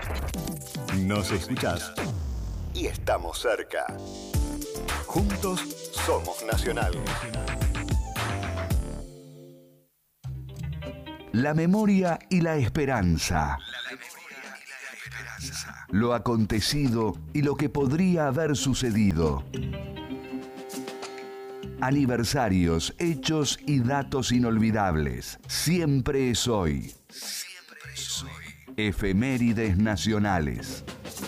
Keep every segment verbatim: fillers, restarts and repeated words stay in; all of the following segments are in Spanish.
Nos escuchás y estamos cerca. Juntos somos Nacional. La memoria y la esperanza. Lo acontecido y lo que podría haber sucedido. Aniversarios, hechos y datos inolvidables. Siempre es hoy. Siempre es hoy. Efemérides nacionales.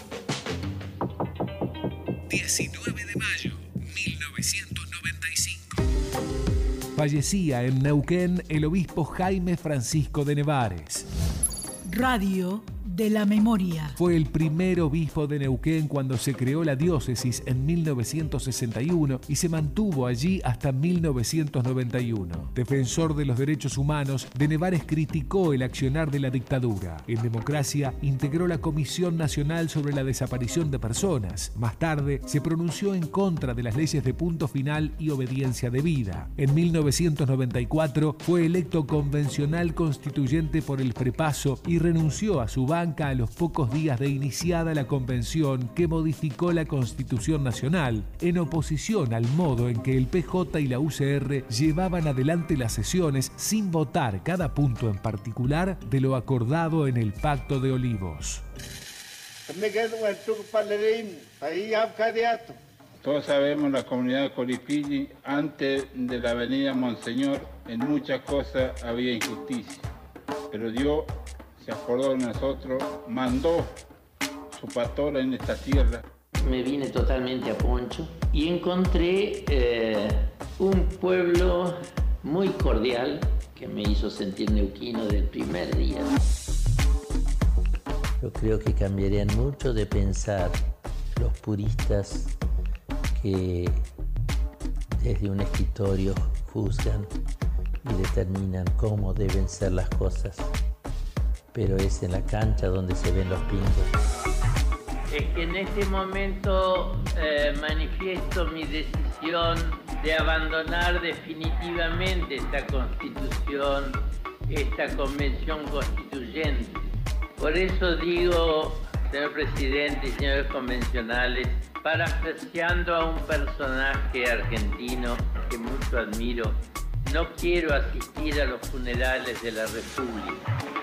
diecinueve de mayo, mil novecientos noventa y cinco. Fallecía en Neuquén el obispo Jaime Francisco de Nevares. Radio de la Memoria. Fue el primer obispo de Neuquén cuando se creó la diócesis en mil novecientos sesenta y uno y se mantuvo allí hasta mil novecientos noventa y uno. Defensor de los derechos humanos, de Nevares criticó el accionar de la dictadura. En democracia, integró la Comisión Nacional sobre la Desaparición de Personas. Más tarde, se pronunció en contra de las leyes de punto final y obediencia debida. En mil novecientos noventa y cuatro, fue electo convencional constituyente por el Prepaso y renunció a su banca a los pocos días de iniciada la convención que modificó la Constitución Nacional, en oposición al modo en que el P J y la U C R llevaban adelante las sesiones sin votar cada punto en particular de lo acordado en el Pacto de Olivos. Todos sabemos la comunidad de Coripilli, antes de la avenida Monseñor, en muchas cosas había injusticia, pero Dios se acordó de nosotros, mandó su pastora en esta tierra. Me vine totalmente a Poncho y encontré eh, un pueblo muy cordial que me hizo sentir neuquino del primer día. Yo creo que cambiarían mucho de pensar los puristas que desde un escritorio juzgan y determinan cómo deben ser las cosas. Pero es en la cancha donde se ven los pingos. Es que en este momento eh, manifiesto mi decisión de abandonar definitivamente esta constitución, esta convención constituyente. Por eso digo, señor presidente y señores convencionales, parafraseando a un personaje argentino que mucho admiro, no quiero asistir a los funerales de la República.